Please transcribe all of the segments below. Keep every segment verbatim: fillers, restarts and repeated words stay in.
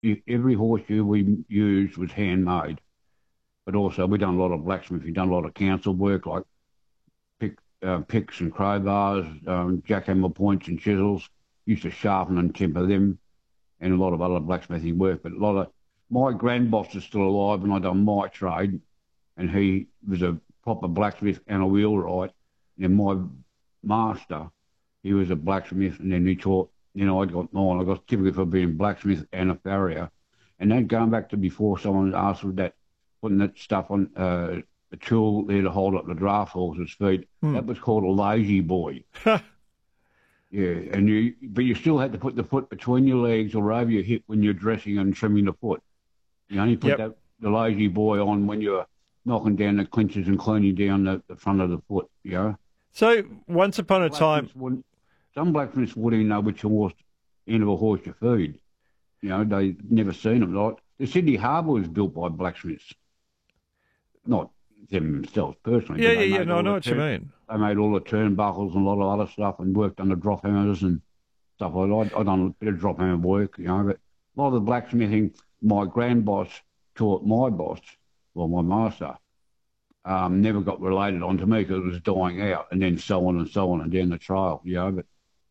e- every horseshoe we used was handmade. But also we done a lot of blacksmithing, done a lot of council work like pick, uh, picks and crowbars, um, jackhammer points and chisels. Used to sharpen and temper them, and a lot of other blacksmithing work. But a lot of my grandboss is still alive, and I done my trade, and he was a proper blacksmith and a wheelwright. And my master, he was a blacksmith, and then he taught. You know, I got mine. I got typically for being blacksmith and a farrier, and then going back to before someone asked with that, putting that stuff on uh, a tool there to hold up the draft horse's feet. Hmm. That was called a lazy boy. Yeah, and you, but you still had to put the foot between your legs or over your hip when you're dressing and trimming the foot. You only put Yep. that the lazy boy on when you're knocking down the clinches and cleaning down the, the front of the foot. You know. So once upon a time, Blacksmiths wouldn't- some blacksmiths wouldn't even know which horse end of a horse you feed. You know, they never seen them. Like the Sydney Harbour was built by blacksmiths, not them themselves personally. yeah, but yeah, they yeah. made No, I all know the what you turn- mean. They made all the turnbuckles and a lot of other stuff, and worked on the drop hammers and stuff like that. I done a bit of drop hammer work, you know. But a lot of the blacksmithing, my grand boss taught my boss, well, my master, um, never got related onto me because it was dying out, and then so on and so on and down the trail, you know. But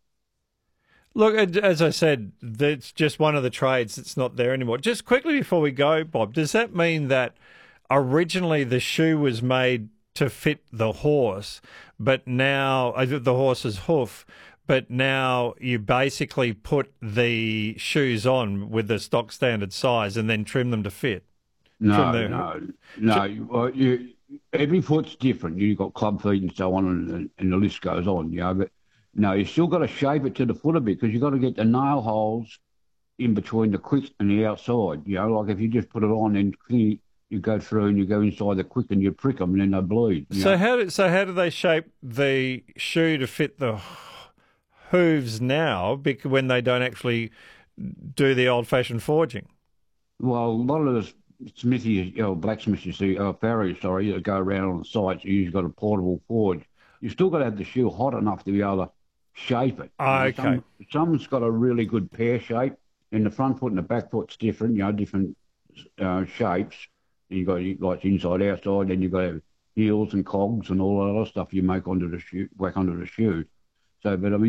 Look, ad- as I said, that's just one of the trades that's not there anymore. Just quickly before we go, Bob, does that mean that originally the shoe was made to fit the horse, but now uh, the horse's hoof, but now you basically put the shoes on with the stock standard size and then trim them to fit? no, From the- no, no. you- well, you, every foot's different. You've got club feet and so on, and, and the list goes on, you know. But no, you still got to shape it to the foot a bit because you've got to get the nail holes in between the quick and the outside. You know, like if you just put it on and clean, you go through and you go inside the quick and you prick them and then they bleed. you So know. how do, so how do they shape the shoe to fit the hooves now bec- when they don't actually do the old-fashioned forging? Well, a lot of the smithy, you know, blacksmiths, you see, uh, farriers, sorry, that go around on the sites, you usually got a portable forge. You still got to have the shoe hot enough to be able to shape it. You know, Okay. Some, some's got a really good pear shape, and the front foot and the back foot's different, you know, different uh, shapes. You got like inside, outside, then you've got heels and cogs and all that other stuff you make onto the shoe, whack onto the shoe. So, but I mean,